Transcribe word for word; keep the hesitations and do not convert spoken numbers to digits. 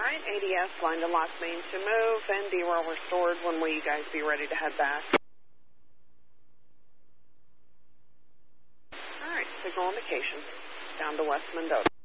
right, A D S, line to lock main to move, and D-roll restored. When will you guys be ready to head back? All right, signal indication down to West Mendota.